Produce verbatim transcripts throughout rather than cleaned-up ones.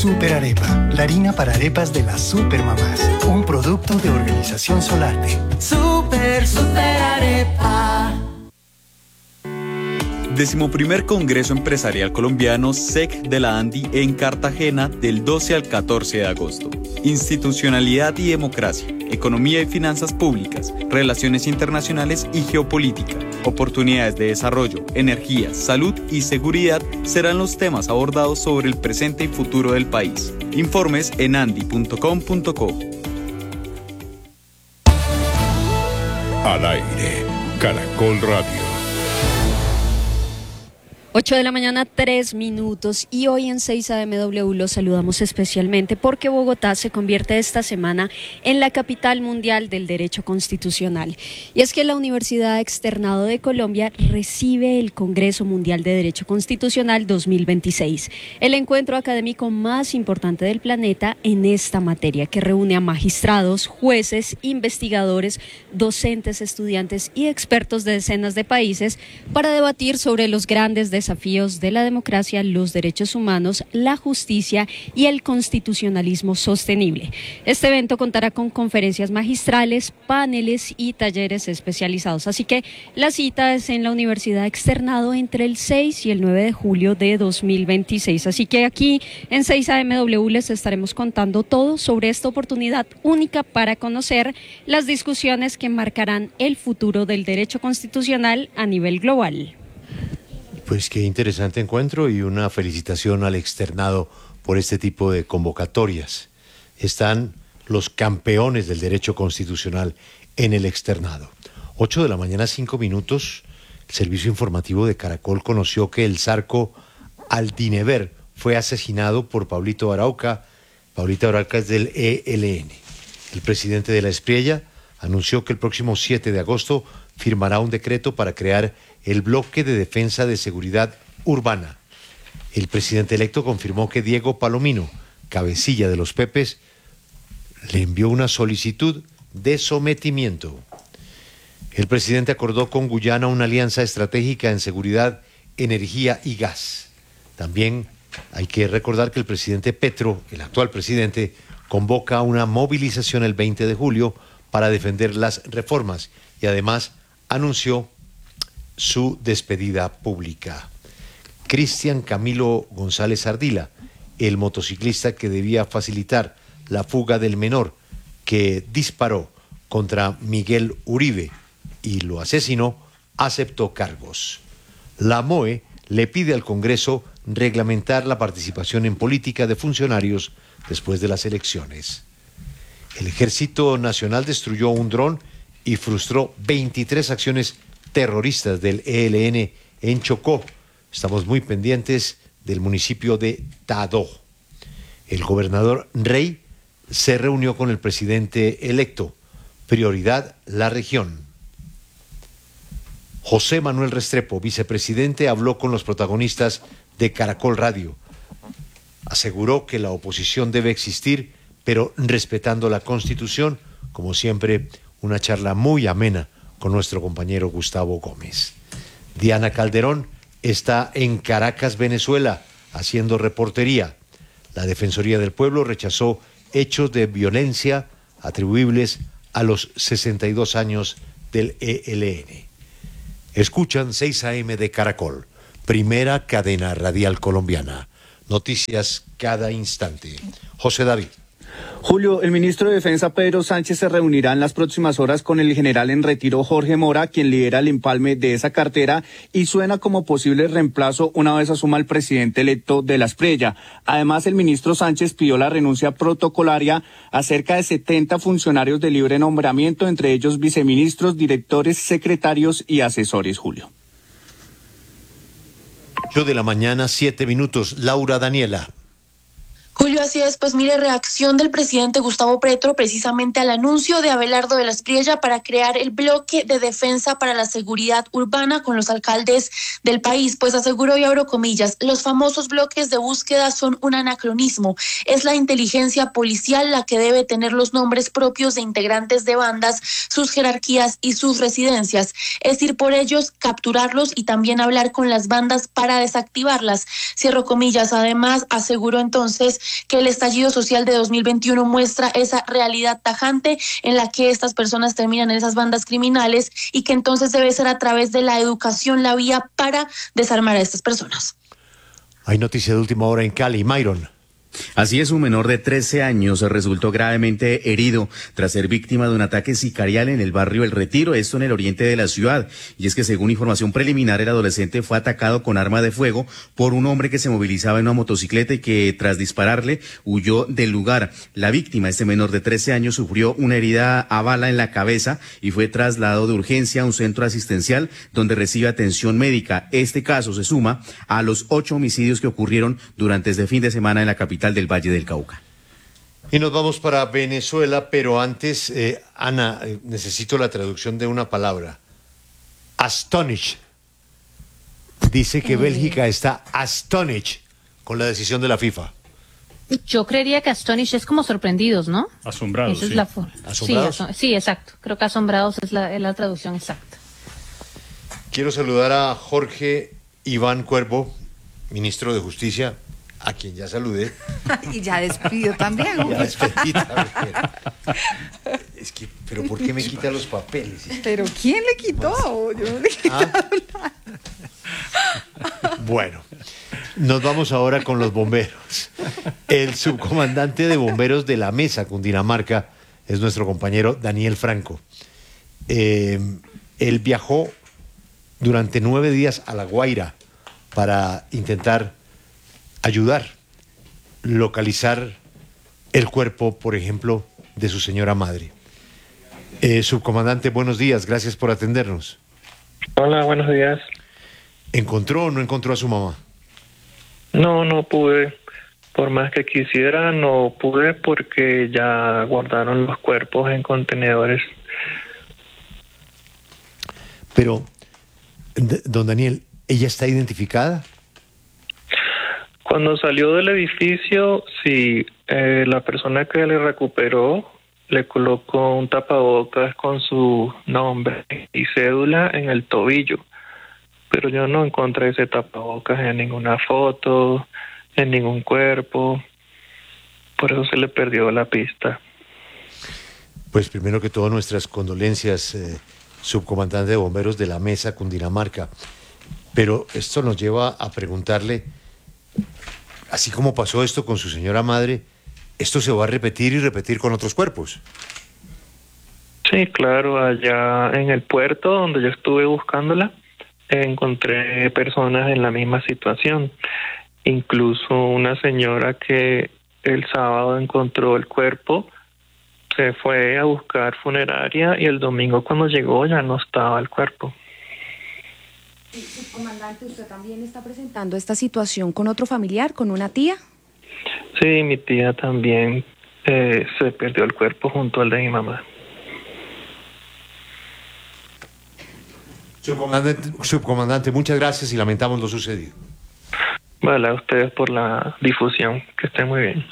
Super Arepa, la harina para arepas de las supermamás. Un producto de Organización Solarte. Super, super arepa. Decimoprimer Congreso Empresarial Colombiano S E C de la ANDI en Cartagena del doce al catorce de agosto. Institucionalidad y democracia, economía y finanzas públicas, relaciones internacionales y geopolítica, oportunidades de desarrollo, energía, salud y seguridad serán los temas abordados sobre el presente y futuro del país. Informes en andi punto com punto co. Al aire, Caracol Radio. ocho de la mañana, tres minutos, y hoy en seis A M W los saludamos especialmente porque Bogotá se convierte esta semana en la capital mundial del derecho constitucional. Y es que la Universidad Externado de Colombia recibe el Congreso Mundial de Derecho Constitucional dos mil veintiséis, el encuentro académico más importante del planeta en esta materia, que reúne a magistrados, jueces, investigadores, docentes, estudiantes y expertos de decenas de países para debatir sobre los grandes desafíos desafíos de la democracia, los derechos humanos, la justicia y el constitucionalismo sostenible. Este evento contará con conferencias magistrales, paneles y talleres especializados. Así que la cita es en la Universidad Externado entre el seis y el nueve de julio de dos mil veintiséis. Así que aquí en seis A M W les estaremos contando todo sobre esta oportunidad única para conocer las discusiones que marcarán el futuro del derecho constitucional a nivel global. Pues qué interesante encuentro y una felicitación al Externado por este tipo de convocatorias. Están los campeones del derecho constitucional en el Externado. ocho de la mañana, cinco minutos, el servicio informativo de Caracol conoció que el zarco Aldinever fue asesinado por Pablito Arauca. Pablito Arauca es del E L N. El presidente de la Espriella anunció que el próximo siete de agosto firmará un decreto para crear el bloque de defensa de seguridad urbana. El presidente electo confirmó que Diego Palomino, cabecilla de los Pepes, le envió una solicitud de sometimiento. El presidente acordó con Guyana una alianza estratégica en seguridad, energía y gas. También hay que recordar que el presidente Petro, el actual presidente, convoca una movilización el veinte de julio para defender las reformas y además anunció su despedida pública. Cristian Camilo González Ardila, el motociclista que debía facilitar la fuga del menor que disparó contra Miguel Uribe y lo asesinó, aceptó cargos. La M O E le pide al Congreso reglamentar la participación en política de funcionarios después de las elecciones. El Ejército Nacional destruyó un dron y frustró veintitrés acciones terroristas del E L N en Chocó. Estamos muy pendientes del municipio de Tadó. El gobernador Rey se reunió con el presidente electo. Prioridad, la región. José Manuel Restrepo, vicepresidente, habló con los protagonistas de Caracol Radio. Aseguró que la oposición debe existir, pero respetando la Constitución. Como siempre, una charla muy amena con nuestro compañero Gustavo Gómez. Diana Calderón está en Caracas, Venezuela, haciendo reportería. La Defensoría del Pueblo rechazó hechos de violencia atribuibles a los sesenta y dos años del E L N. Escuchan seis A M de Caracol, primera cadena radial colombiana. Noticias cada instante. José David. Julio, el ministro de Defensa Pedro Sánchez se reunirá en las próximas horas con el general en retiro Jorge Mora, quien lidera el empalme de esa cartera y suena como posible reemplazo una vez asuma el presidente electo de la Espriella. Además, el ministro Sánchez pidió la renuncia protocolaria a cerca de setenta funcionarios de libre nombramiento, entre ellos viceministros, directores, secretarios y asesores. Julio. ocho de la mañana, siete minutos. Laura Daniela. Julio, así es, pues mire, reacción del presidente Gustavo Petro precisamente al anuncio de Abelardo de la Espriella para crear el bloque de defensa para la seguridad urbana con los alcaldes del país. Pues aseguró, y abro comillas, los famosos bloques de búsqueda son un anacronismo. Es la inteligencia policial la que debe tener los nombres propios de integrantes de bandas, sus jerarquías y sus residencias. Es ir por ellos, capturarlos y también hablar con las bandas para desactivarlas. Cierro comillas. Además, aseguró entonces que el estallido social de dos mil veintiuno muestra esa realidad tajante en la que estas personas terminan en esas bandas criminales y que entonces debe ser a través de la educación la vía para desarmar a estas personas. Hay noticia de última hora en Cali, Myron. Así es, un menor de trece años resultó gravemente herido tras ser víctima de un ataque sicarial en el barrio El Retiro, esto en el oriente de la ciudad. Y es que según información preliminar, el adolescente fue atacado con arma de fuego por un hombre que se movilizaba en una motocicleta y que tras dispararle huyó del lugar. La víctima, este menor de trece años, sufrió una herida a bala en la cabeza y fue trasladado de urgencia a un centro asistencial donde recibe atención médica. Este caso se suma a los ocho homicidios que ocurrieron durante este fin de semana en la capital del Valle del Cauca. Y nos vamos para Venezuela, pero antes, eh, Ana, eh, necesito la traducción de una palabra. Astonished. Dice que eh. Bélgica está astonished con la decisión de la FIFA. Yo creería que astonished es como sorprendidos, ¿no? Asombrados, Esa es sí. la forma. ¿Asombrados? Sí, asom- sí, exacto. Creo que asombrados es la, es la traducción exacta. Quiero saludar a Jorge Iván Cuervo, ministro de Justicia, a quien ya saludé. Y ya despido también. Ya despedí también. Es que, pero ¿por qué me quita los papeles? ¿Pero quién le quitó? Yo no le he quitado ¿Ah? nada. Bueno, nos vamos ahora con los bomberos. El subcomandante de bomberos de La Mesa, Cundinamarca, es nuestro compañero Daniel Franco. Eh, él viajó durante nueve días a La Guaira para intentar ayudar, localizar el cuerpo, por ejemplo, de su señora madre. Eh, subcomandante, buenos días, gracias por atendernos. Hola, buenos días. ¿Encontró o no encontró a su mamá? No, no pude. Por más que quisiera, no pude porque ya guardaron los cuerpos en contenedores. Pero, d- don Daniel, ¿ella está identificada? Cuando salió del edificio, sí, eh, la persona que le recuperó le colocó un tapabocas con su nombre y cédula en el tobillo, pero yo no encontré ese tapabocas en ninguna foto, en ningún cuerpo, por eso se le perdió la pista. Pues primero que todo nuestras condolencias, eh, subcomandante de bomberos de La Mesa, Cundinamarca. Pero esto nos lleva a preguntarle, así como pasó esto con su señora madre, ¿esto se va a repetir y repetir con otros cuerpos? Sí, claro, allá en el puerto donde yo estuve buscándola, encontré personas en la misma situación. Incluso una señora que el sábado encontró el cuerpo, se fue a buscar funeraria y el domingo cuando llegó ya no estaba el cuerpo. Comandante, ¿usted también está presentando esta situación con otro familiar, con una tía? Sí, mi tía también eh, se perdió el cuerpo junto al de mi mamá. Subcomandante, subcomandante, muchas gracias y lamentamos lo sucedido. Vale, a ustedes por la difusión. Que estén muy bien.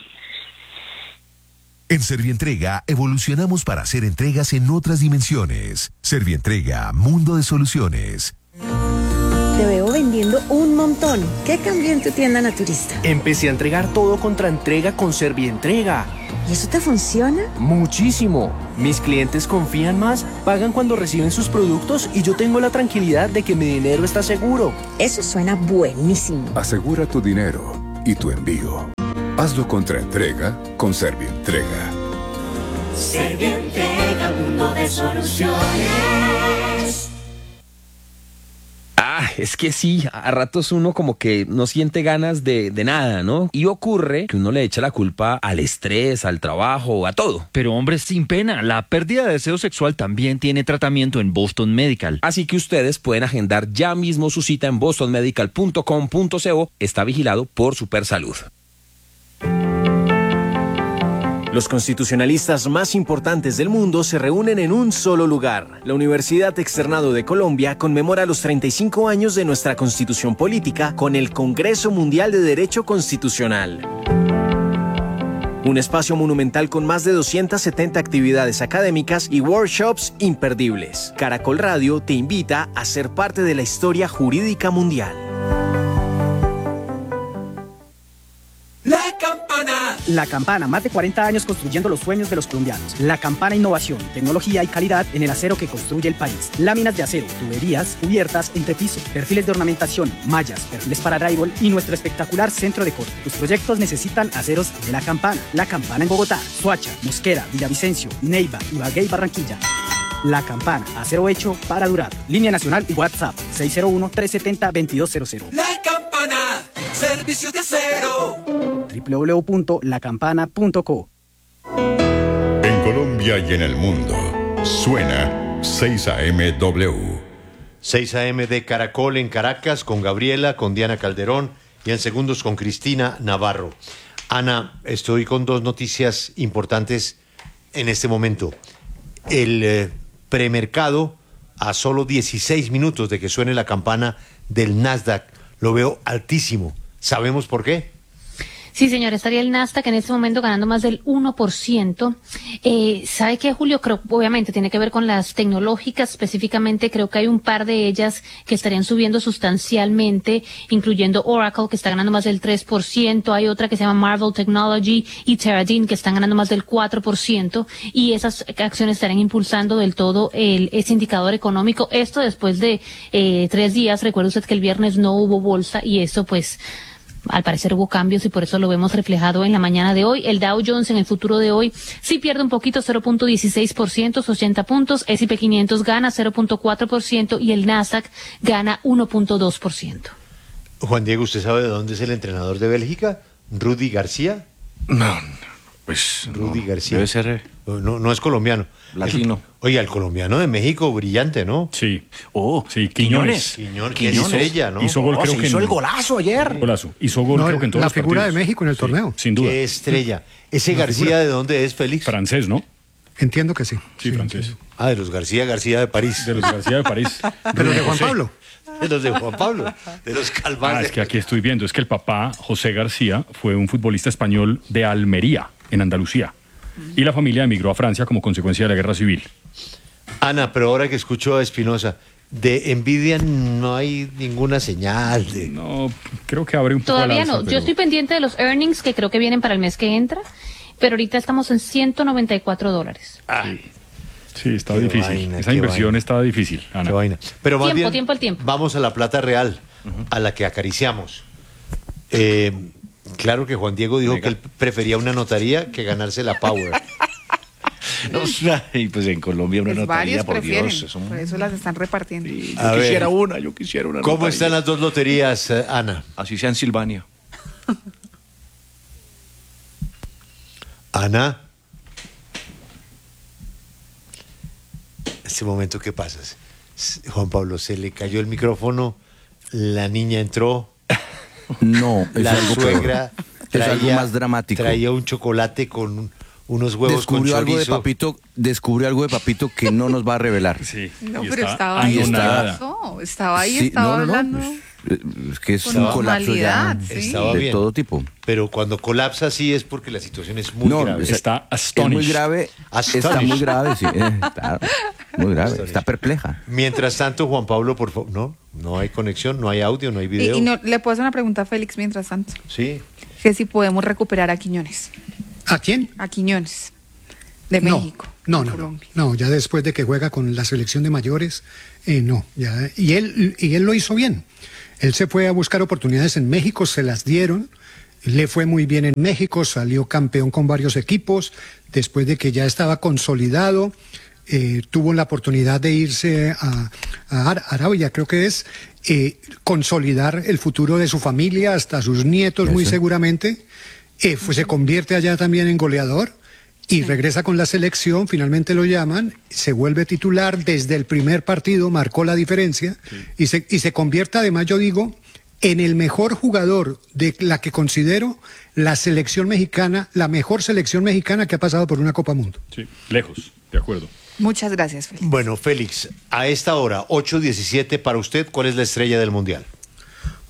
En Servientrega evolucionamos para hacer entregas en otras dimensiones. Servientrega, mundo de soluciones. Te veo vendiendo un montón. ¿Qué cambió en tu tienda naturista? Empecé a entregar todo contra entrega con Servientrega. ¿Y eso te funciona? Muchísimo. Mis clientes confían más, pagan cuando reciben sus productos y yo tengo la tranquilidad de que mi dinero está seguro. Eso suena buenísimo. Asegura tu dinero y tu envío. Hazlo contra entrega con Servientrega. Servientrega, mundo de soluciones. Ah, es que sí, a ratos uno como que no siente ganas de, de nada, ¿no? Y ocurre que uno le echa la culpa al estrés, al trabajo, a todo. Pero hombres, sin pena, la pérdida de deseo sexual también tiene tratamiento en Boston Medical. Así que ustedes pueden agendar ya mismo su cita en boston medical punto com punto co. Está vigilado por Supersalud. Los constitucionalistas más importantes del mundo se reúnen en un solo lugar. La Universidad Externado de Colombia conmemora los treinta y cinco años de nuestra Constitución Política con el Congreso Mundial de Derecho Constitucional. Un espacio monumental con más de doscientas setenta actividades académicas y workshops imperdibles. Caracol Radio te invita a ser parte de la historia jurídica mundial. La campana Campana. La Campana, más de cuarenta años construyendo los sueños de los colombianos. La Campana, innovación, tecnología y calidad en el acero que construye el país. Láminas de acero, tuberías, cubiertas, entrepiso, perfiles de ornamentación, mallas, perfiles para drywall y nuestro espectacular centro de corte. Tus proyectos necesitan aceros de La Campana. La Campana en Bogotá, Soacha, Mosquera, Villavicencio, Neiva, Ibagué y Barranquilla. La Campana, acero hecho para durar. Línea nacional y WhatsApp seis cero uno, tres siete cero, dos cero cero. La Campana, servicios de acero. doble u doble u doble u punto la campana punto co. En Colombia y en el mundo, suena seis A M W. seis A M de Caracol en Caracas con Gabriela, con Diana Calderón y en segundos con Cristina Navarro. Ana, estoy con dos noticias importantes en este momento. El eh, premercado, a solo dieciséis minutos de que suene la campana del Nasdaq, lo veo altísimo. ¿Sabemos por qué? Sí, señor, estaría el Nasdaq en este momento ganando más del uno por ciento. Eh, ¿Sabe qué, Julio? Creo, obviamente, tiene que ver con las tecnológicas. Específicamente, creo que hay un par de ellas que estarían subiendo sustancialmente, incluyendo Oracle, que está ganando más del tres por ciento. Hay otra que se llama Marvel Technology y Teradin, que están ganando más del cuatro por ciento. Y esas acciones estarían impulsando del todo el, ese indicador económico. Esto después de eh, tres días. Recuerde usted que el viernes no hubo bolsa y eso, pues, al parecer hubo cambios y por eso lo vemos reflejado en la mañana de hoy. El Dow Jones en el futuro de hoy sí pierde un poquito, cero punto dieciséis por ciento, ochenta puntos. ese y pe quinientos gana cero punto cuatro por ciento y el Nasdaq gana uno punto dos por ciento. Juan Diego, ¿usted sabe de dónde es el entrenador de Bélgica? ¿Rudy García? No, pues Rudy no, García. debe ser No, no es colombiano. latino. El, oye, el colombiano de México, brillante, ¿no? Sí. Oh, sí, Quiñones. Quiñones, Quiñones. Quiñones. Estrella, ¿no? Hizo gol, Oh, creo se que hizo en- el golazo ayer. Golazo. Hizo gol, No, creo que en todos la los figura partidos. de México en el Sí, torneo. sin duda. Qué estrella. ¿Ese Una García figura. de dónde es, Félix? Francés, ¿no? Entiendo que sí. Sí, francés. Ah, de los García García de París. De los García de París. De los de Juan José. Pablo. De los de Juan Pablo. De los Ah, Calvanes. es que aquí estoy viendo. Es que el papá, José García, fue un futbolista español de Almería, en Andalucía. Y la familia emigró a Francia como consecuencia de la guerra civil. Ana, pero ahora que escucho a Espinosa, de envidia no hay ninguna señal de... No, creo que abre un poco Todavía al alza, no. pero- Yo estoy pendiente de los earnings que creo que vienen para el mes que entra, pero ahorita estamos en ciento noventa y cuatro dólares. Sí, está Qué difícil. vaina, Esa qué inversión vaina. está difícil, Ana. Qué vaina. Pero más Tiempo, bien, tiempo al tiempo. vamos a la plata real, a la que acariciamos. Eh, claro que Juan Diego dijo que él prefería una notaría que ganarse la Power. No, y pues en Colombia una Pues notaría, varios por prefieren, Dios. es un- por eso las están repartiendo. Yo A ver, quisiera una, yo quisiera una ¿Cómo notaría. están las dos loterías, eh, Ana? Así sea en Silvania. Ana. Este momento, ¿qué pasa? S- Juan Pablo, se le cayó el micrófono, la niña entró, No, es la algo suegra peor. Es algo más dramático. traía un chocolate con un- unos huevos Descubrió con algo de chorizo. Papito, descubrió algo de Papito que no nos va a revelar. Sí. No, y pero está estaba ahí, anonadada. estaba, estaba ahí, Sí, estaba no, no, no, hablando. pues, eh, es que es Con un colapso ya normalidad, sí. Estaba de bien. todo tipo. Pero cuando colapsa así es porque la situación es muy No, grave. es- Está Es muy astonished. grave, Astonished. está muy grave, sí, eh, claro, muy grave, Astonished. está perpleja. Mientras tanto, Juan Pablo, por favor, no, no hay conexión, no hay audio, no hay Y, video. y no, le puedo hacer una pregunta a Félix mientras tanto. Sí. Que si podemos recuperar a Quiñones. ¿A quién? A Quiñones. De No, México. No, de no, no, Colombia. no, ya después de que juega con la selección de mayores, eh, no, ya, y él, y él lo hizo bien. Él se fue a buscar oportunidades en México, se las dieron, le fue muy bien en México, salió campeón con varios equipos, después de que ya estaba consolidado, eh, tuvo la oportunidad de irse a, a Ar- Arabia, creo que es, eh, consolidar el futuro de su familia, hasta sus nietos muy Eso. seguramente, eh, pues se convierte allá también en goleador. Y regresa con la selección, finalmente lo llaman, se vuelve titular desde el primer partido, marcó la diferencia y, se, y se convierte además, yo digo, en el mejor jugador de la que considero la selección mexicana, la mejor selección mexicana que ha pasado por una Copa Mundo. Sí, lejos, de acuerdo. Muchas gracias, Félix. Bueno, Félix, a esta hora, ocho diecisiete, para usted, ¿cuál es la estrella del Mundial?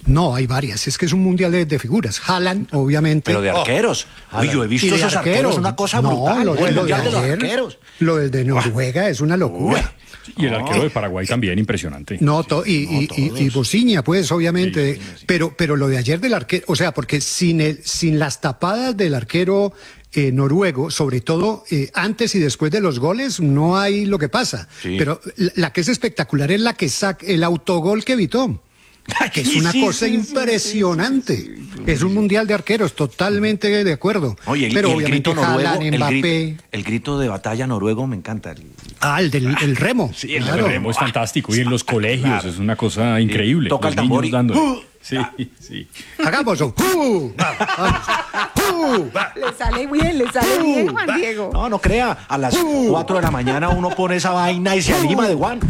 No, hay varias. Es que es un mundial de, de figuras. Haaland, obviamente. Pero de arqueros. Oh, Uy, yo he visto y de esos arqueros, una cosa no, brutal. Lo, El de, lo, de mundial de los ayer, arqueros. lo del de Noruega es una locura. Y el arquero de Paraguay también, impresionante. No, to- y, y, y, y Bociña, pues, obviamente. Sí, sí, sí. Pero, pero lo de ayer del arquero, o sea, porque sin, el, sin las tapadas del arquero eh, noruego, sobre todo eh, antes y después de los goles, no hay lo que pasa. Sí. Pero la, la que es espectacular es la que saca el autogol que evitó. Que es una sí, cosa sí, impresionante. Sí, sí, sí. Es un mundial de arqueros, totalmente de acuerdo. Oye, el, pero el obviamente grito noruego, Haaland, el, Mbappé. grito, el grito de batalla noruego me encanta. El... Ah, el del el remo. Sí, el claro. remo es fantástico. Y en los colegios claro. es una cosa increíble. Sí, toca los el tambor y... dando. Uh, sí, sí. Hagamos un... Uh, uh, le sale bien, le sale uh, bien, Juan Diego. No, no crea. A las uh, cuatro de la mañana uno pone esa vaina y se anima de Juan.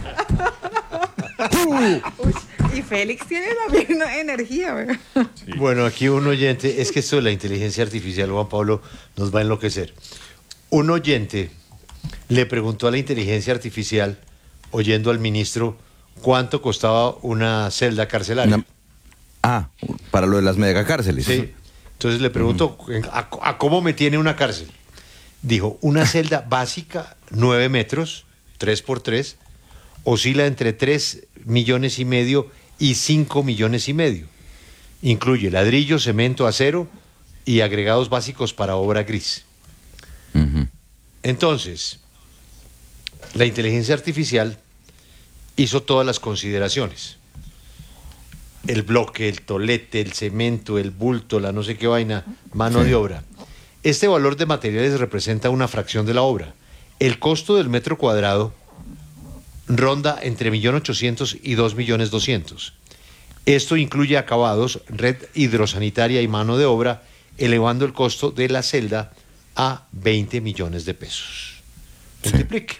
Uh, y Félix tiene también energía. Sí. Bueno, aquí un oyente, es que esto de la inteligencia artificial, Juan Pablo, nos va a enloquecer. Un oyente le preguntó a la inteligencia artificial, oyendo al ministro, cuánto costaba una celda carcelaria. Una... Ah, para lo de las megacárceles. Sí. Entonces le preguntó, ¿a, a cómo me tiene una cárcel? Dijo, una celda básica, nueve metros, tres por tres, oscila entre tres millones y medio y cinco millones y medio. Incluye ladrillo, cemento, acero y agregados básicos para obra gris. Uh-huh. Entonces, la inteligencia artificial hizo todas las consideraciones. El bloque, el tolete, el cemento, el bulto, la no sé qué vaina, mano sí. de obra. Este valor de materiales representa una fracción de la obra. El costo del metro cuadrado ronda entre un millón ochocientos mil y dos millones doscientos mil. Esto incluye acabados, red hidrosanitaria y mano de obra, elevando el costo de la celda a veinte millones de pesos. Multiplique.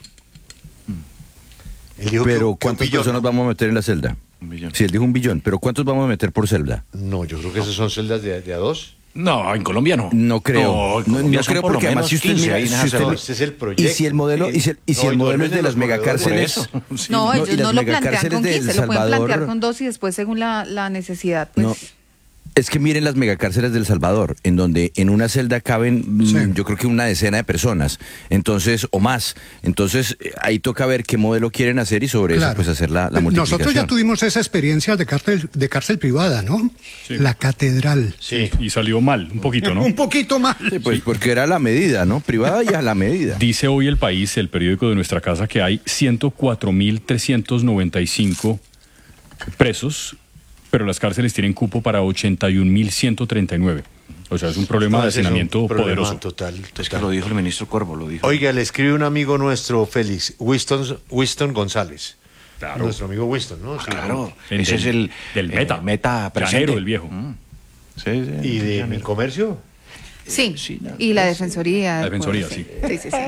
Sí. Pero que, ¿cuántas billón, personas ¿no? vamos a meter en la celda? Un billón. Sí, él dijo un billón, pero ¿cuántos vamos a meter por celda? No, yo creo que esas son celdas de, de a dos. No, en Colombia no. No creo. No, no, no creo porque además si usted mira, si usted, no, este es el proyecto. Y si el modelo, y si, y si no, el modelo es de las megacárceles. Sí. No, ellos no, no lo plantean con quince, lo pueden plantear con dos y después según la, la necesidad. Pues. No. Es que miren las megacárceles del Salvador, en donde en una celda caben, sí. yo creo que una decena de personas, entonces, o más. Entonces, ahí toca ver qué modelo quieren hacer y sobre claro. eso, pues, hacer la, la multiplicación. Nosotros ya tuvimos esa experiencia de cárcel, de cárcel privada, ¿no? Sí. La catedral. Sí, y salió mal, un poquito, ¿no? un poquito mal. Sí, pues, sí. porque era la medida, ¿no? Privada ya la medida. Dice hoy El País, el periódico de nuestra casa, que hay ciento cuatro mil trescientos noventa y cinco presos, pero las cárceles tienen cupo para ochenta y un mil ciento treinta y nueve. O sea, es un problema no, de hacinamiento poderoso. Total, total. Es que lo dijo el ministro Corvo, lo dijo. Oiga, le escribe un amigo nuestro, Félix, Winston, Winston González. Claro. Nuestro amigo Winston, ¿no? Ah, claro. El, Ese del, es el del Meta. Eh, meta presente. El viejo. Mm. Sí, sí. ¿Y de Mi Comercio? Sí, sí no, y la Defensoría. La Defensoría, sí. Sí, sí, sí.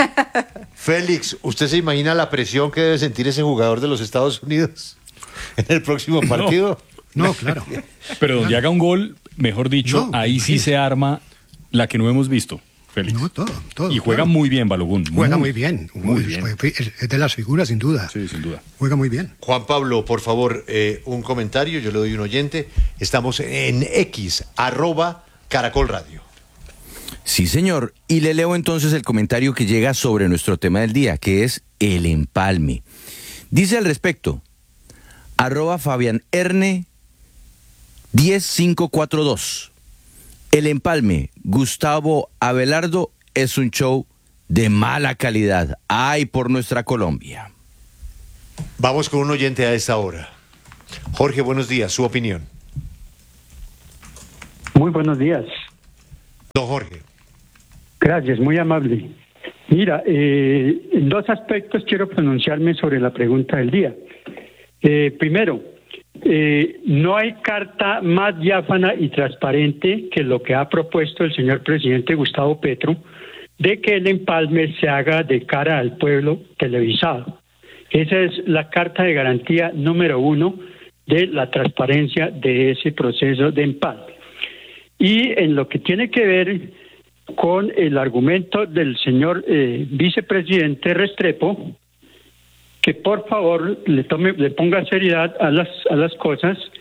Félix, ¿usted se imagina la presión que debe sentir ese jugador de los Estados Unidos en el próximo partido? No. No, claro. Pero donde claro. haga un gol, mejor dicho, no, ahí sí se arma la que no hemos visto, Félix. No, todo, todo. Y juega claro. muy bien, Balogun. Juega muy bien. Muy, muy bien. Es de las figuras, sin duda. Sí, sin duda. Juega muy bien. Juan Pablo, por favor, eh, un comentario. Yo le doy un oyente. Estamos en X, arroba Caracol Radio. Sí, señor. Y le leo entonces el comentario que llega sobre nuestro tema del día, que es el empalme. Dice al respecto, arroba Fabián Erne, diez cinco cuatro dos. El empalme, Gustavo Abelardo, es un show de mala calidad. ¡Ay, por nuestra Colombia! Vamos con un oyente a esta hora. Jorge, buenos días. Su opinión. Muy buenos días. Don Jorge. Gracias, muy amable. Mira, eh, en dos aspectos quiero pronunciarme sobre la pregunta del día. Eh, primero, Eh, no hay carta más diáfana y transparente que lo que ha propuesto el señor presidente Gustavo Petro de que el empalme se haga de cara al pueblo televisado. Esa es la carta de garantía número uno de la transparencia de ese proceso de empalme. Y en lo que tiene que ver con el argumento del señor eh, vicepresidente Restrepo, que por favor le tome, le ponga seriedad a las a las cosas.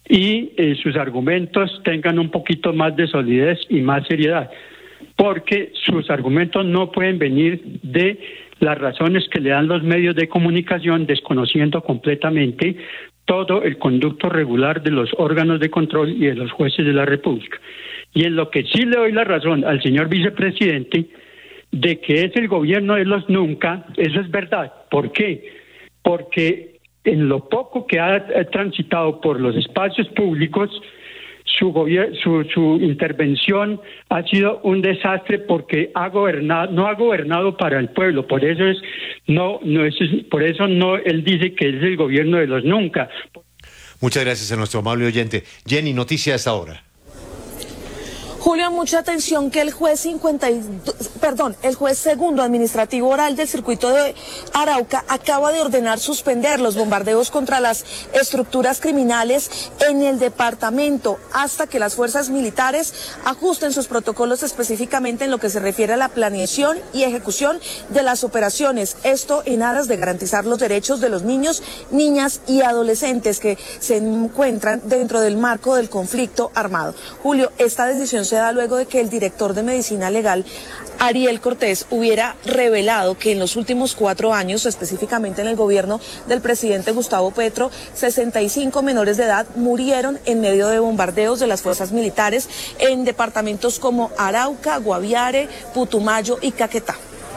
y eh, sus argumentos tengan un poquito más de solidez y más seriedad, porque sus argumentos no pueden venir de las razones que le dan los medios de comunicación, desconociendo completamente todo el conducto regular de los órganos de control y de los jueces de la República. Y en lo que sí le doy la razón al señor vicepresidente de que es el gobierno de los nunca, eso es verdad. ¿Por qué? Porque en lo poco que ha transitado por los espacios públicos, su, su, su intervención ha sido un desastre porque ha gobernado, no ha gobernado para el pueblo. Por eso es no, no es, por eso no él dice que es el gobierno de los nunca. Muchas gracias a nuestro amable oyente. Jenny, noticia a esta hora. Julio, mucha atención que el juez cincuenta, perdón, el juez segundo administrativo oral del circuito de Arauca acaba de ordenar suspender los bombardeos contra las estructuras criminales en el departamento hasta que las fuerzas militares ajusten sus protocolos específicamente en lo que se refiere a la planeación y ejecución de las operaciones. Esto en aras de garantizar los derechos de los niños, niñas y adolescentes que se encuentran dentro del marco del conflicto armado. Julio, esta decisión se da luego de que el director de Medicina Legal, Ariel Cortés, hubiera revelado que en los últimos cuatro años, específicamente en el gobierno del presidente Gustavo Petro, sesenta y cinco menores de edad murieron en medio de bombardeos de las fuerzas militares en departamentos como Arauca, Guaviare, Putumayo y Caquetá.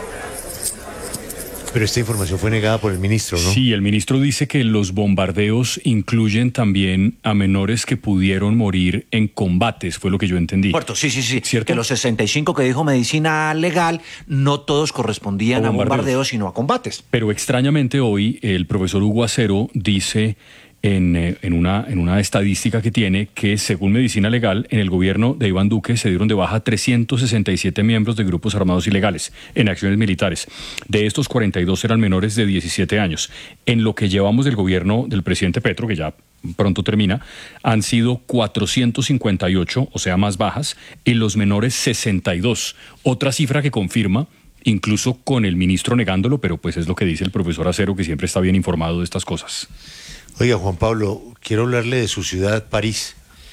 Pero esta información fue negada por el ministro, ¿no? Sí, el ministro dice que los bombardeos incluyen también a menores que pudieron morir en combates, fue lo que yo entendí. Puerto, sí, sí, sí. ¿Cierto? Que los sesenta y cinco que dijo Medicina Legal, no todos correspondían a bombardeos, a bombardeos sino a combates. Pero extrañamente hoy el profesor Hugo Acero dice en, en, una, en una estadística que tiene que según Medicina Legal, en el gobierno de Iván Duque se dieron de baja trescientos sesenta y siete miembros de grupos armados ilegales en acciones militares. De estos, cuarenta y dos eran menores de diecisiete años. En lo que llevamos del gobierno del presidente Petro, que ya pronto termina, han sido cuatrocientos cincuenta y ocho, o sea, más bajas, y los menores sesenta y dos. Otra cifra que confirma, incluso con el ministro negándolo, pero pues es lo que dice el profesor Acero, que siempre está bien informado de estas cosas. Oiga, Juan Pablo, quiero hablarle de su ciudad, París.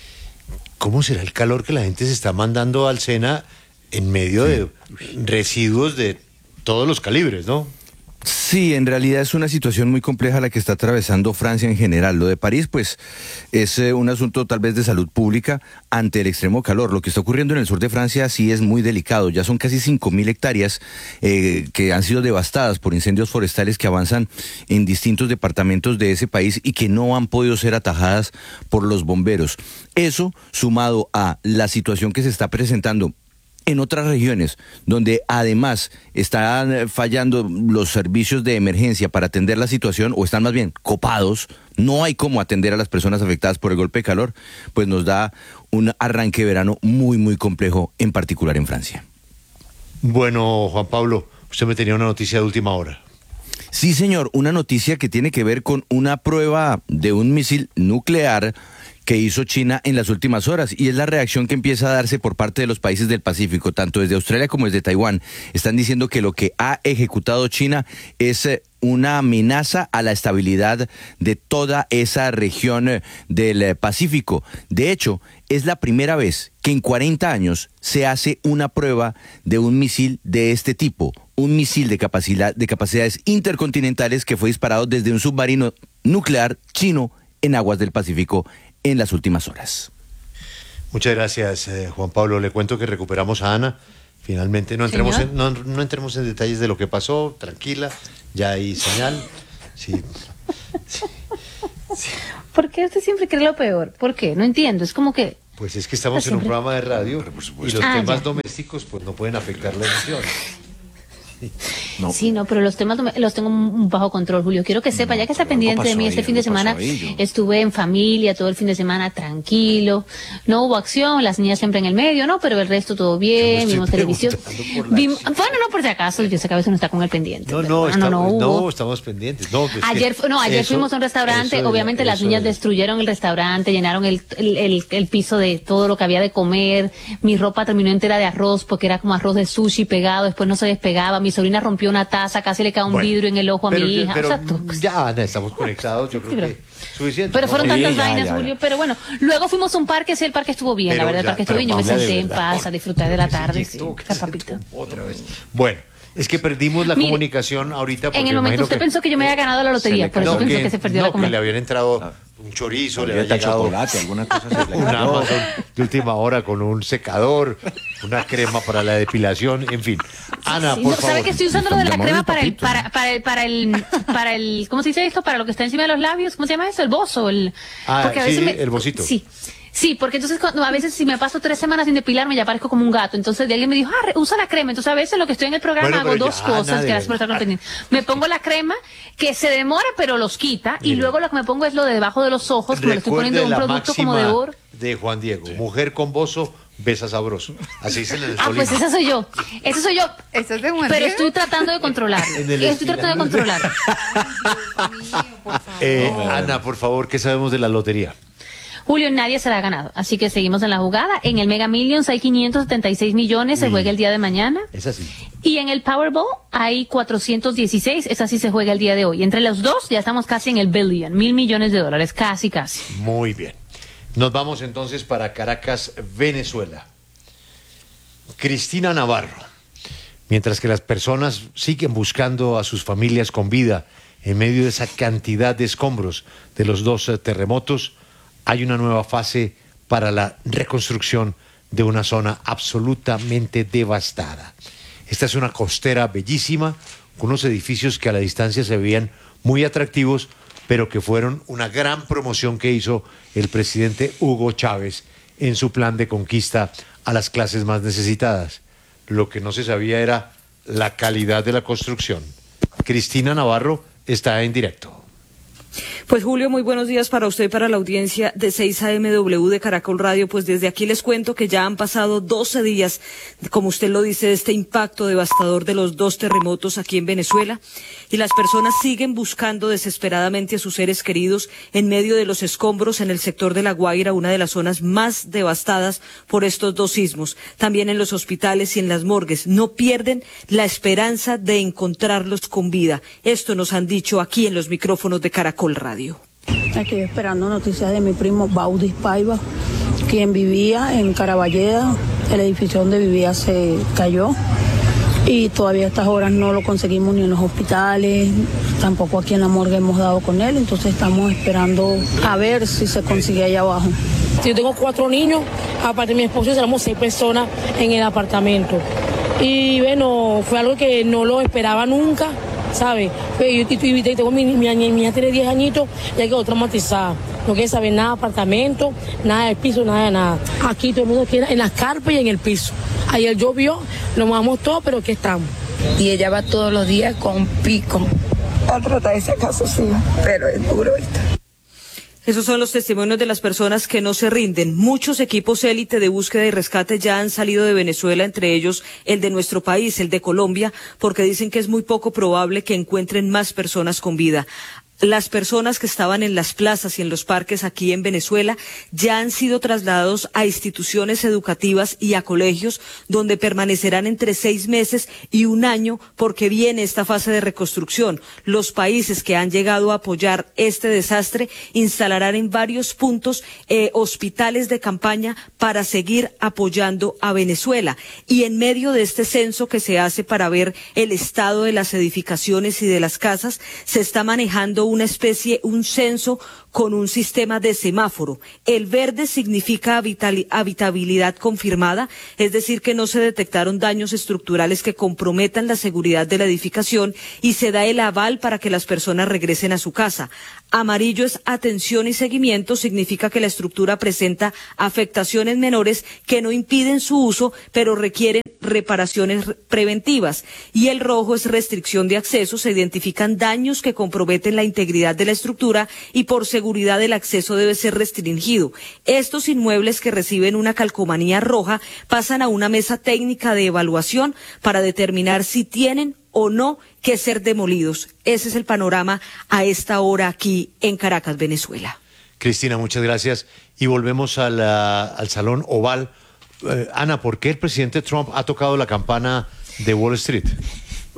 ¿Cómo será el calor que la gente se está mandando al Sena en medio de residuos de todos los calibres, no? Sí, en realidad es una situación muy compleja la que está atravesando Francia en general. Lo de París, pues, es eh, un asunto tal vez de salud pública ante el extremo calor. Lo que está ocurriendo en el sur de Francia sí es muy delicado. Ya son casi cinco mil hectáreas eh, que han sido devastadas por incendios forestales que avanzan en distintos departamentos de ese país y que no han podido ser atajadas por los bomberos. Eso, sumado a la situación que se está presentando en otras regiones, donde además están fallando los servicios de emergencia para atender la situación, o están más bien copados, no hay cómo atender a las personas afectadas por el golpe de calor, pues nos da un arranque de verano muy, muy complejo, en particular en Francia. Bueno, Juan Pablo, usted me tenía una noticia de última hora. Sí, señor, una noticia que tiene que ver con una prueba de un misil nuclear que hizo China en las últimas horas, y es la reacción que empieza a darse por parte de los países del Pacífico, tanto desde Australia como desde Taiwán. Están diciendo que lo que ha ejecutado China es una amenaza a la estabilidad de toda esa región del Pacífico. De hecho, es la primera vez que en cuarenta años se hace una prueba de un misil de este tipo, un misil de capacidad, de capacidades intercontinentales que fue disparado desde un submarino nuclear chino en aguas del Pacífico en las últimas horas. Muchas gracias, eh, Juan Pablo. Le cuento que recuperamos a Ana. Finalmente, no entremos, en, no, no entremos en detalles de lo que pasó. Tranquila, ya hay señal. Sí. Sí. Sí. ¿Por qué usted siempre cree lo peor? ¿Por qué? No entiendo. Es como que... Pues es que estamos en un programa de radio y los ah, temas ya. domésticos pues no pueden afectar la emisión. No. Sí, no, pero los temas los tengo bajo control, Julio. Quiero que sepa, no, ya que está pendiente de mí este fin de semana, ahí, estuve en familia todo el fin de semana tranquilo, no hubo acción, las niñas siempre en el medio, no, pero el resto todo bien, vimos televisión. Vimos, bueno, no, por si acaso, yo sé que a veces uno está con el pendiente. No, no, ah, estamos, no, no, no, estamos pendientes. No, pues ayer, no, ayer eso, fuimos a un restaurante, eso, obviamente eso, las niñas eso. destruyeron el restaurante, llenaron el, el, el, el piso de todo lo que había de comer, mi ropa terminó entera de arroz porque era como arroz de sushi pegado, después no se despegaba, mi sobrina rompió rompió una taza, casi le cae un Bueno, vidrio en el ojo a pero, mi hija. pero O sea, tú- ya, Ana, estamos conectados, yo creo Sí, pero- que suficiente. Pero ¿no? fueron Sí, tantas ya, vainas, ya, ya. Julio. Pero bueno, luego fuimos a un parque, sí, el parque estuvo bien, Pero la verdad, ya, el parque estuvo pero bien. Yo me Paula, de senté en verdad, paz a disfrutar de la tarde, sí. Papito. Otra vez. Bueno, es que perdimos la Mire, comunicación ahorita. porque En el me momento imagino usted que pensó que yo me había ganado la lotería, por eso no, pensó que se perdió no, la que le comunicación. habían entrado un chorizo, le Galleta, había llegado chocolate, alguna cosa se le un cayó. Amazon de última hora con un secador, una crema para la depilación, en fin. Ana, Sí, por no, favor. ¿sabe que estoy usando lo de la Llamó crema el para el, papito. para, para el, para el, para el, ¿cómo se dice esto? Para lo que está encima de los labios, ¿cómo se llama eso? El bozo, el. Ah, porque a sí, veces me- el bocito. Sí. Sí, porque entonces cuando, a veces si me paso tres semanas sin depilarme ya parezco como un gato. Entonces de alguien me dijo, ah, re- usa la crema. Entonces a veces lo que estoy en el programa Bueno, hago pero dos ya, cosas, Ana, de gracias por estar con pendiente. Me pongo la crema que se demora pero los quita y Mire. luego lo que me pongo es lo de debajo de los ojos, que me lo estoy poniendo Recuerde un la producto como de máxima oro. de Juan Diego, mujer con bozo, besa sabroso. Así dicen en el Ah, Tolima. pues esa soy yo. Esa soy yo. Eso es de Juan Pero Diego. estoy tratando de controlarlo. En el Estoy tratando de controlarlo. Eh, Ana, por favor, ¿qué sabemos de la lotería? Julio, nadie se la ha ganado, así que seguimos en la jugada. En el Mega Millions hay quinientos setenta y seis millones, se Uy. juega el día de mañana. Es así. Y en el Powerball hay cuatrocientos dieciséis, esa sí se juega el día de hoy. Entre los dos ya estamos casi en el billion, mil millones de dólares, casi, casi. Muy bien. Nos vamos entonces para Caracas, Venezuela. Cristina Navarro. Mientras que las personas siguen buscando a sus familias con vida en medio de esa cantidad de escombros de los dos eh, terremotos, hay una nueva fase para la reconstrucción de una zona absolutamente devastada. Esta es una costera bellísima, con unos edificios que a la distancia se veían muy atractivos, pero que fueron una gran promoción que hizo el presidente Hugo Chávez en su plan de conquista a las clases más necesitadas. Lo que no se sabía era la calidad de la construcción. Cristina Navarro está en directo. Pues Julio, muy buenos días para usted y para la audiencia de seis A M W de Caracol Radio. Pues desde aquí les cuento que ya han pasado doce días, como usted lo dice, de este impacto devastador de los dos terremotos aquí en Venezuela, y las personas siguen buscando desesperadamente a sus seres queridos en medio de los escombros en el sector de La Guaira, una de las zonas más devastadas por estos dos sismos. También en los hospitales y en las morgues. No pierden la esperanza de encontrarlos con vida. Esto nos han dicho aquí en los micrófonos de Caracol Radio. Estoy esperando noticias de mi primo Baudis Paiva, quien vivía en Caraballeda. El edificio donde vivía se cayó y todavía a estas horas no lo conseguimos ni en los hospitales, tampoco aquí en la morgue hemos dado con él, entonces estamos esperando a ver si se consigue allá abajo. Yo tengo cuatro niños, aparte de mi esposo, éramos seis personas en el apartamento. Y bueno, fue algo que no lo esperaba nunca, ¿sabes? Pero yo, yo, yo tengo mi, mi, mi niña tiene diez añitos, ya quedó traumatizada. No quiere saber nada de apartamento, nada del piso, nada de nada. Aquí todo el mundo quiere en las carpas y en el piso. Ayer llovió, lo mojamos todo, pero aquí estamos. Y ella va todos los días con pico a tratar de sacar a sus hijos, pero es duro esto. Esos son los testimonios de las personas que no se rinden. Muchos equipos élite de búsqueda y rescate ya han salido de Venezuela, entre ellos el de nuestro país, el de Colombia, porque dicen que es muy poco probable que encuentren más personas con vida. Las personas que estaban en las plazas y en los parques aquí en Venezuela ya han sido trasladados a instituciones educativas y a colegios donde permanecerán entre seis meses y un año porque viene esta fase de reconstrucción. Los países que han llegado a apoyar este desastre instalarán en varios puntos eh, hospitales de campaña para seguir apoyando a Venezuela. Y en medio de este censo que se hace para ver el estado de las edificaciones y de las casas, se está manejando una especie, un censo con un sistema de semáforo. El verde significa habitabilidad confirmada, es decir, que no se detectaron daños estructurales que comprometan la seguridad de la edificación y se da el aval para que las personas regresen a su casa. Amarillo es atención y seguimiento, significa que la estructura presenta afectaciones menores que no impiden su uso, pero requieren reparaciones preventivas. Y el rojo es restricción de acceso, se identifican daños que comprometen la integridad de la estructura y por seguridad el acceso debe ser restringido. Estos inmuebles que reciben una calcomanía roja pasan a una mesa técnica de evaluación para determinar si tienen o no que ser demolidos. Ese es el panorama a esta hora aquí en Caracas, Venezuela. Cristina, muchas gracias. Y volvemos a la, al Salón Oval. Eh, Ana, ¿por qué el presidente Trump ha tocado la campana de Wall Street?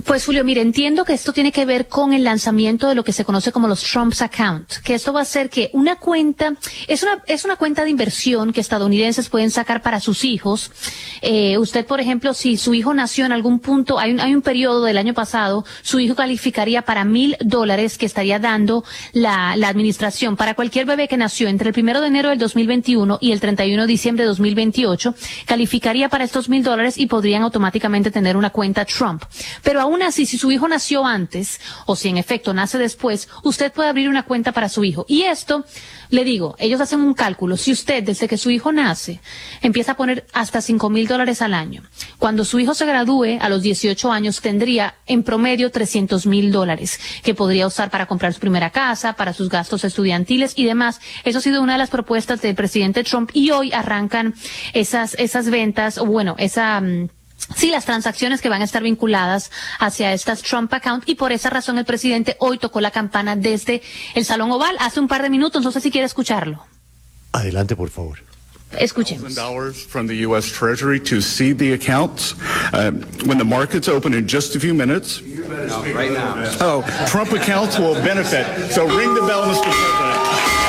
Pues Julio, mire, entiendo que esto tiene que ver con el lanzamiento de lo que se conoce como los Trump's Account, que esto va a ser que una cuenta, es una, es una cuenta de inversión que estadounidenses pueden sacar para sus hijos. Eh, usted, por ejemplo, si su hijo nació en algún punto, hay un, hay un periodo del año pasado, su hijo calificaría para mil dólares que estaría dando la, la administración para cualquier bebé que nació entre el primero de enero del dos mil veintiuno y el treinta y uno de diciembre de dos mil veintiocho, calificaría para estos mil dólares y podrían automáticamente tener una cuenta Trump. Pero aún así, si su hijo nació antes, o si en efecto nace después, usted puede abrir una cuenta para su hijo. Y esto, le digo, ellos hacen un cálculo. Si usted, desde que su hijo nace, empieza a poner hasta cinco mil dólares al año, cuando su hijo se gradúe a los dieciocho años, tendría en promedio trescientos mil dólares que podría usar para comprar su primera casa, para sus gastos estudiantiles y demás. Eso ha sido una de las propuestas del presidente Trump y hoy arrancan esas, esas ventas, o bueno, esa... Sí, las transacciones que van a estar vinculadas hacia estas Trump Account y por esa razón el presidente hoy tocó la campana desde el Salón Oval hace un par de minutos. No sé si quiere escucharlo. Adelante, por favor. Escuchemos. From the U S Treasury to seed the accounts. Uh, when the markets open in just a few minutes. No, right now. Oh, Trump accounts will benefit. So ring the bell, mister President.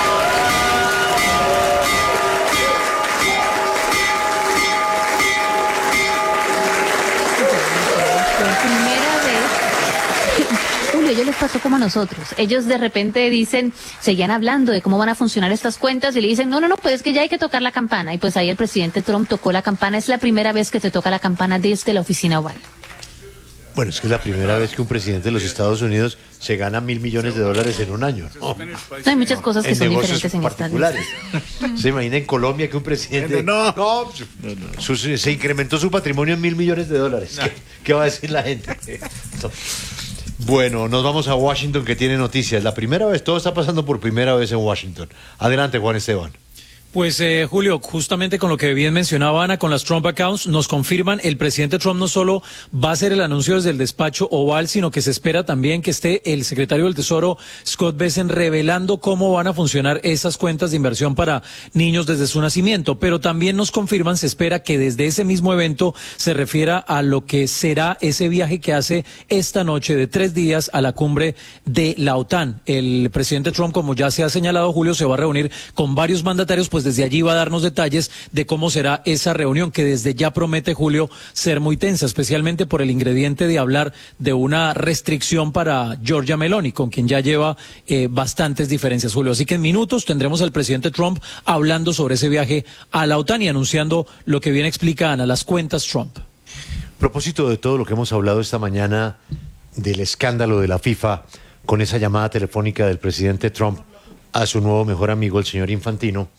Ellos les pasó como a nosotros. Ellos de repente dicen, seguían hablando de cómo van a funcionar estas cuentas y le dicen, no, no, no, pues es que ya hay que tocar la campana. Y pues ahí el presidente Trump tocó la campana. Es la primera vez que se toca la campana desde la oficina Oval. Bueno, es que es la primera vez que un presidente de los Estados Unidos se gana mil millones de dólares en un año. No, hay muchas cosas que en son diferentes en particulares. Se imagina en Colombia que un presidente no, no, no. Su, se incrementó su patrimonio en mil millones de dólares. No. ¿Qué, ¿Qué va a decir la gente? No. Bueno, nos vamos a Washington, que tiene noticias. La primera vez, todo está pasando por primera vez en Washington. Adelante, Juan Esteban. Pues eh, Julio, justamente con lo que bien mencionaba Ana, con las Trump Accounts, nos confirman, el presidente Trump no solo va a hacer el anuncio desde el despacho Oval, sino que se espera también que esté el secretario del Tesoro, Scott Bessent, revelando cómo van a funcionar esas cuentas de inversión para niños desde su nacimiento. Pero también nos confirman, se espera que desde ese mismo evento se refiera a lo que será ese viaje que hace esta noche de tres días a la cumbre de la OTAN. El presidente Trump, como ya se ha señalado, Julio, se va a reunir con varios mandatarios, pues desde allí va a darnos detalles de cómo será esa reunión, que desde ya promete, Julio, ser muy tensa, especialmente por el ingrediente de hablar de una restricción para Giorgia Meloni, con quien ya lleva eh, bastantes diferencias, Julio. Así que en minutos tendremos al presidente Trump hablando sobre ese viaje a la OTAN y anunciando lo que bien explica Ana, las cuentas Trump. A propósito de todo lo que hemos hablado esta mañana del escándalo de la FIFA, con esa llamada telefónica del presidente Trump a su nuevo mejor amigo, el señor Infantino,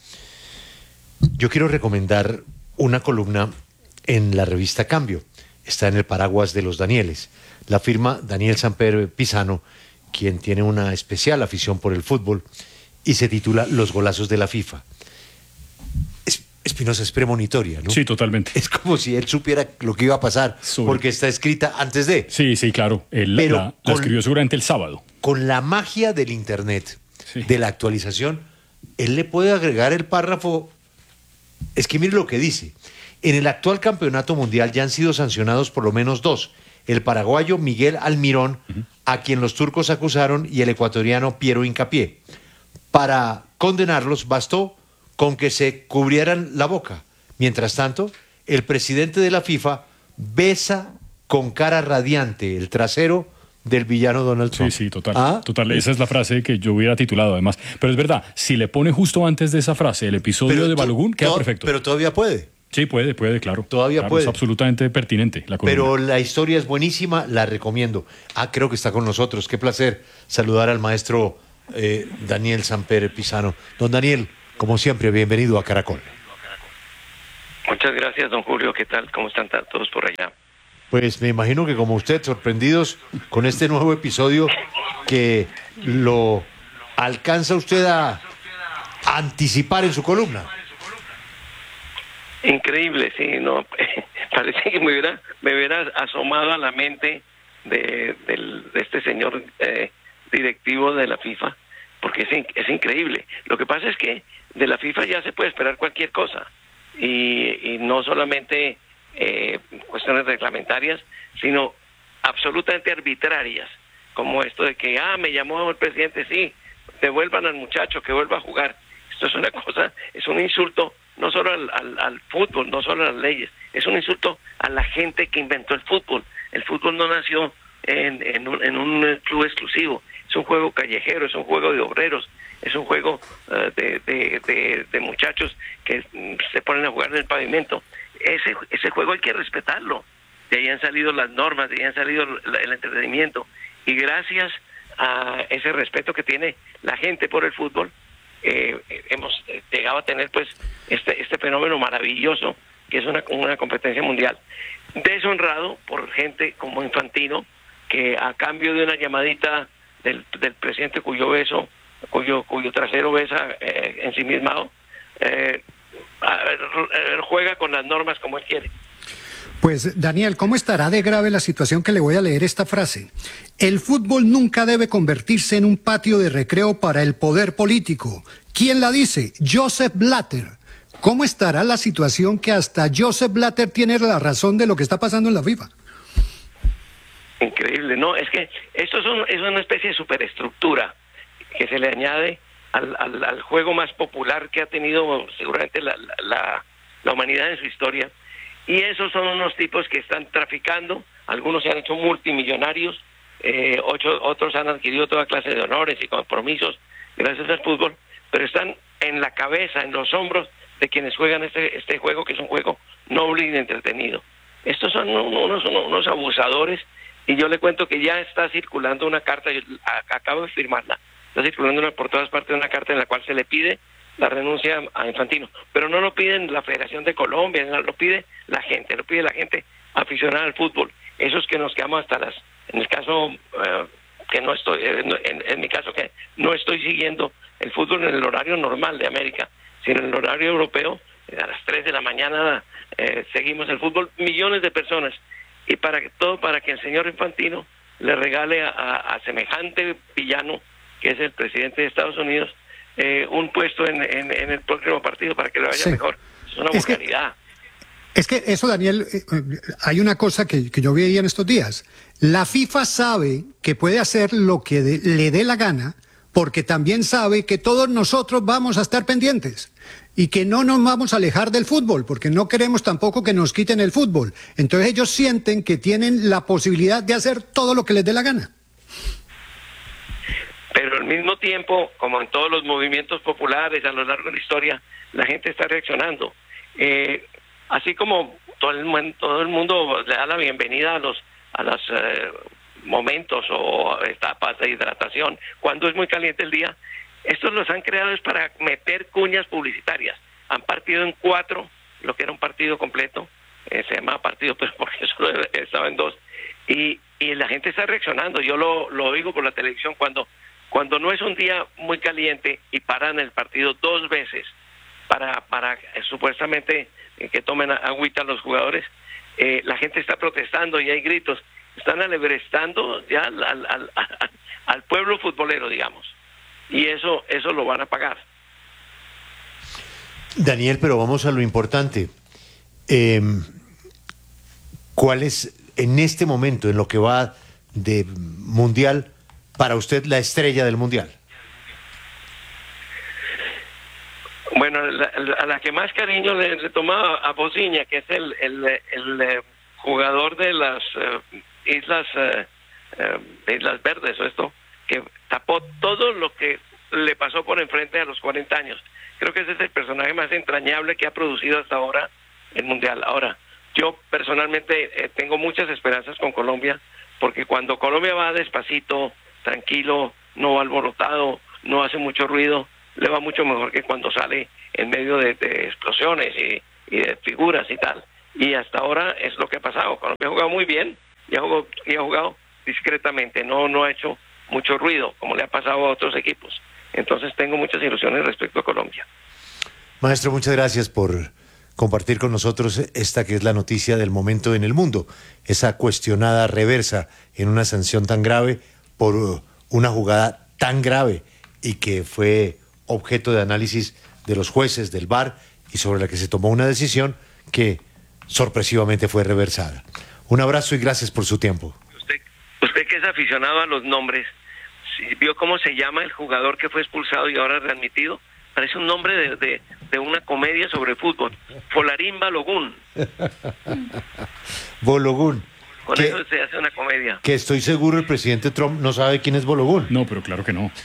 yo quiero recomendar una columna en la revista Cambio. Está en el paraguas de los Danieles. La firma Daniel Samper Pisano, quien tiene una especial afición por el fútbol, y se titula Los golazos de la FIFA. Es, Espinosa, es premonitoria, ¿no? Sí, totalmente. Es como si él supiera lo que iba a pasar, Sobre... porque está escrita antes de. Sí, sí, claro. Él Pero la, la escribió seguramente el sábado. Con la magia del Internet, sí, de la actualización, él le puede agregar el párrafo. Es que mire lo que dice. En el actual campeonato mundial ya han sido sancionados por lo menos dos. El paraguayo Miguel Almirón, uh-huh, a quien los turcos acusaron, y el ecuatoriano Piero Hincapié. Para condenarlos bastó con que se cubrieran la boca. Mientras tanto, el presidente de la FIFA besa con cara radiante el trasero del villano Donald Trump. Sí, sí, total. ¿Ah? Total, esa es la frase que yo hubiera titulado además. Pero es verdad, si le pone justo antes de esa frase el episodio pero de Balogun, queda perfecto. Pero todavía puede. Sí, puede, puede, claro. Todavía claro, puede. Es absolutamente pertinente la columna. Pero la historia es buenísima, la recomiendo. Ah, creo que está con nosotros. Qué placer saludar al maestro eh, Daniel Samper Pisano. Don Daniel, como siempre, bienvenido a Caracol. Muchas gracias, don Julio. ¿Qué tal? ¿Cómo están todos por allá? Pues me imagino que como usted, sorprendidos con este nuevo episodio que lo alcanza usted a anticipar en su columna. Increíble, sí, no, parece que me hubiera, me hubiera asomado a la mente de, de, de este señor eh, directivo de la FIFA, porque es, es increíble. Lo que pasa es que de la FIFA ya se puede esperar cualquier cosa, y, y no solamente eh, cuestiones reglamentarias, sino absolutamente arbitrarias, como esto de que, ah, me llamó el presidente, sí, devuelvan al muchacho, que vuelva a jugar. Esto es una cosa, es un insulto no solo al, al, al fútbol, no solo a las leyes, es un insulto a la gente que inventó el fútbol. El fútbol no nació en, en, un, en un club exclusivo, es un juego callejero, es un juego de obreros, es un juego uh, de, de, de, de muchachos que se ponen a jugar en el pavimento. Ese, ese juego hay que respetarlo. De ahí han salido las normas, de ahí han salido el entretenimiento, y gracias a ese respeto que tiene la gente por el fútbol, eh, hemos llegado a tener pues este este fenómeno maravilloso que es una, una competencia mundial. Deshonrado por gente como Infantino, que a cambio de una llamadita del, del presidente cuyo beso, cuyo cuyo trasero besa eh, en sí mismo, eh, juega con las normas como él quiere. Pues, Daniel, ¿cómo estará de grave la situación que le voy a leer esta frase? El fútbol nunca debe convertirse en un patio de recreo para el poder político. ¿Quién la dice? Joseph Blatter. ¿Cómo estará la situación que hasta Joseph Blatter tiene la razón de lo que está pasando en la FIFA? Increíble, no, es que esto es, un, es una especie de superestructura que se le añade al, al, al juego más popular que ha tenido seguramente la, la, la humanidad en su historia. Y esos son unos tipos que están traficando, algunos se han hecho multimillonarios, eh, ocho, otros han adquirido toda clase de honores y compromisos gracias al fútbol, pero están en la cabeza, en los hombros de quienes juegan este este juego, que es un juego noble y entretenido. Estos son unos, unos, unos abusadores, y yo le cuento que ya está circulando una carta, yo acabo de firmarla, está circulando una, por todas partes una carta en la cual se le pide la renuncia a Infantino, pero no lo piden la Federación de Colombia, no, lo pide la gente, lo pide la gente aficionada al fútbol, esos que nos quedamos hasta las, en el caso uh, que no estoy, en, en mi caso que no estoy siguiendo el fútbol en el horario normal de América, sino en el horario europeo, a las tres de la mañana eh, seguimos el fútbol, millones de personas, y para que, todo para que el señor Infantino le regale a, a, a semejante villano, que es el presidente de Estados Unidos, Eh, un puesto en, en, en el próximo partido para que le vaya sí. mejor. Es una es vulgaridad. Que, es que eso, Daniel, eh, hay una cosa que, que yo veía en estos días. La FIFA sabe que puede hacer lo que de, le dé la gana, porque también sabe que todos nosotros vamos a estar pendientes y que no nos vamos a alejar del fútbol, porque no queremos tampoco que nos quiten el fútbol. Entonces ellos sienten que tienen la posibilidad de hacer todo lo que les dé la gana. Pero al mismo tiempo, como en todos los movimientos populares a lo largo de la historia, la gente está reaccionando. Eh, así como todo el, todo el mundo le da la bienvenida a los a los eh, momentos o etapas de hidratación, cuando es muy caliente el día, estos los han creado es para meter cuñas publicitarias. Han partido en cuatro, lo que era un partido completo, eh, se llama partido, pero porque solo estaba en dos, y, y la gente está reaccionando. Yo lo, lo oigo por la televisión cuando Cuando no es un día muy caliente y paran el partido dos veces para para eh, supuestamente eh, que tomen agüita los jugadores, eh, la gente está protestando y hay gritos. Están alebrestando ya al, al, al, al pueblo futbolero, digamos. Y eso eso lo van a pagar. Daniel, pero vamos a lo importante. Eh, ¿Cuál es en este momento, en lo que va de mundial, para usted la estrella del mundial? Bueno, la, la, a la que más cariño le, le tomaba a Bociña, que es el, el, el, el jugador de las uh, Islas uh, uh, Islas Verdes, o esto, que tapó todo lo que le pasó por enfrente a los cuarenta años. Creo que ese es el personaje más entrañable que ha producido hasta ahora el mundial. Ahora, yo personalmente eh, tengo muchas esperanzas con Colombia, porque cuando Colombia va despacito, tranquilo, no alborotado, no hace mucho ruido, le va mucho mejor que cuando sale en medio de, de explosiones y, y de figuras y tal. Y hasta ahora es lo que ha pasado. Colombia ha jugado muy bien y ha jugado, y ha jugado discretamente, no, no ha hecho mucho ruido como le ha pasado a otros equipos. Entonces tengo muchas ilusiones respecto a Colombia. Maestro, muchas gracias por compartir con nosotros esta que es la noticia del momento en el mundo, esa cuestionada reversa en una sanción tan grave por una jugada tan grave y que fue objeto de análisis de los jueces del V A R y sobre la que se tomó una decisión que sorpresivamente fue reversada. Un abrazo y gracias por su tiempo. Usted Usted que es aficionado a los nombres, ¿vio cómo se llama el jugador que fue expulsado y ahora readmitido? Parece un nombre de, de, de una comedia sobre fútbol. Folarín Balogun. Balogun. Con que, eso se hace una comedia. Que estoy seguro el presidente Trump no sabe quién es Balogun. No, pero claro que no.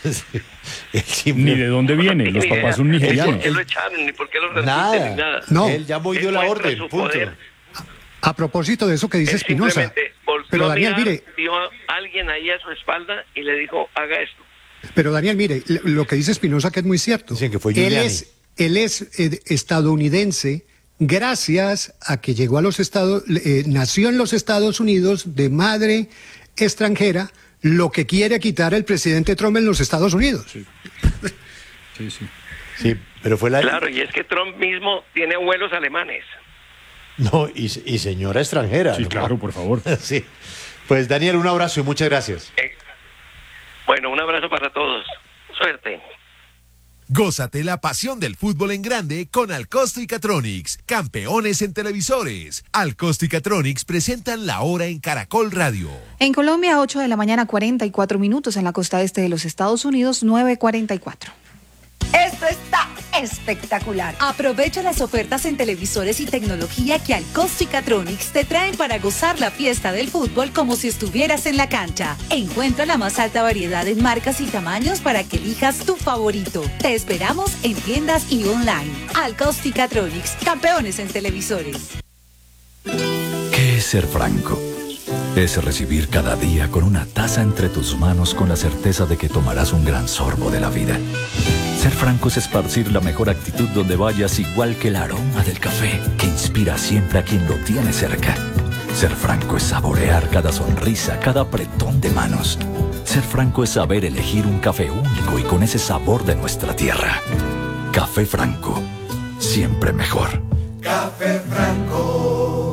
Ni de dónde viene. Los papás son nigerianos. Ni por qué lo echaron, ni por qué lo readmiten, nada. ni nada. No. Él ya dio la orden, punto. Poder. A propósito de eso que dice Espinosa, pero Daniel, mire, vio a alguien ahí a su espalda y le dijo, haga esto. Pero Daniel, mire, lo que dice Espinosa que es muy cierto. Dicen que fue él es, él es eh, estadounidense gracias a que llegó a los Estados, eh, nació en los Estados Unidos de madre extranjera, lo que quiere quitar el presidente Trump en los Estados Unidos. Sí, sí, sí. Sí, pero fue la... Claro, y es que Trump mismo tiene abuelos alemanes. No, y, y señora extranjera. Sí, ¿no? claro, por favor. Sí. Pues Daniel, un abrazo y muchas gracias. Eh, bueno, un abrazo para todos. Suerte. Gózate la pasión del fútbol en grande con Alcosto y Catronics, campeones en televisores. Alcosto y Catronics presentan La Hora en Caracol Radio. En Colombia, ocho de la mañana, cuarenta y cuatro minutos. En la costa este de los Estados Unidos, nueve cuarenta y cuatro. Esto está espectacular. Aprovecha las ofertas en televisores y tecnología que Alcosto y Catronics te traen para gozar la fiesta del fútbol como si estuvieras en la cancha. Encuentra la más alta variedad en marcas y tamaños para que elijas tu favorito. Te esperamos en tiendas y online. Alcosto y Catronics, campeones en televisores. ¿Qué es ser franco? Es recibir cada día con una taza entre tus manos con la certeza de que tomarás un gran sorbo de la vida. Ser franco es esparcir la mejor actitud donde vayas, igual que el aroma del café que inspira siempre a quien lo tiene cerca. Ser franco es saborear cada sonrisa, cada apretón de manos. Ser franco es saber elegir un café único y con ese sabor de nuestra tierra. Café Franco, siempre mejor. Café Franco.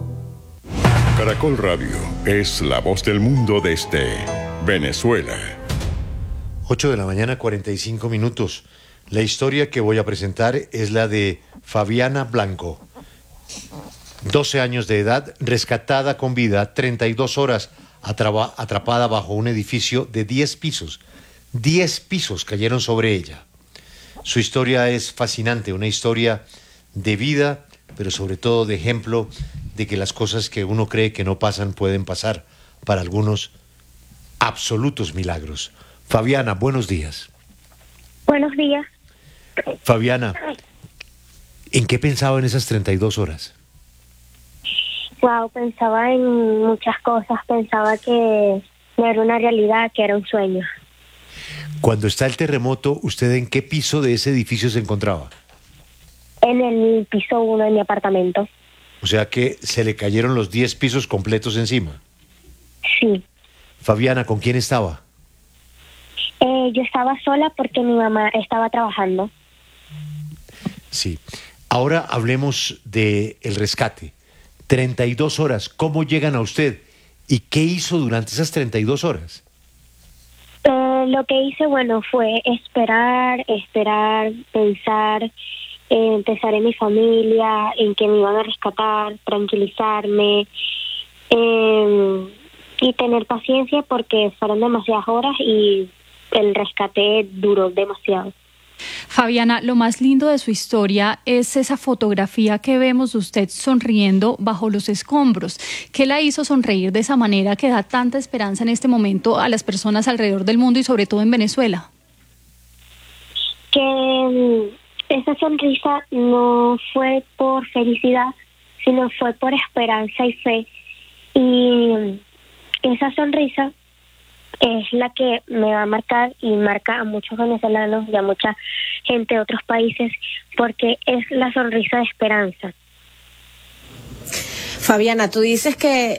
Caracol Radio es la voz del mundo desde Venezuela. ocho de la mañana, cuarenta y cinco minutos. La historia que voy a presentar es la de Fabiana Blanco. doce años de edad, rescatada con vida, treinta y dos horas atrapa, atrapada bajo un edificio de diez pisos. diez pisos cayeron sobre ella. Su historia es fascinante, una historia de vida, pero sobre todo de ejemplo de que las cosas que uno cree que no pasan pueden pasar. Para algunos, absolutos milagros. Fabiana, buenos días. Buenos días. Fabiana, ¿en qué pensaba en esas treinta y dos horas? Wow, pensaba en muchas cosas. Pensaba que no era una realidad, que era un sueño. Cuando está el terremoto, ¿usted en qué piso de ese edificio se encontraba? En el piso uno de mi apartamento. O sea que se le cayeron los diez pisos completos encima. Sí. Fabiana, ¿con quién estaba? Eh, yo estaba sola porque mi mamá estaba trabajando. Sí. Ahora hablemos de el rescate. treinta y dos horas, ¿cómo llegan a usted? ¿Y qué hizo durante esas treinta y dos horas? Eh, lo que hice, bueno, fue esperar, esperar, pensar, eh, pensar en mi familia, en que me iban a rescatar, tranquilizarme, eh, y tener paciencia porque fueron demasiadas horas y el rescate duró demasiado. Fabiana, lo más lindo de su historia es esa fotografía que vemos de usted sonriendo bajo los escombros. ¿Qué la hizo sonreír de esa manera que da tanta esperanza en este momento a las personas alrededor del mundo y sobre todo en Venezuela? Que um, esa sonrisa no fue por felicidad, sino fue por esperanza y fe. Y esa sonrisa es la que me va a marcar y marca a muchos venezolanos y a mucha gente de otros países, porque es la sonrisa de esperanza. Fabiana, tú dices que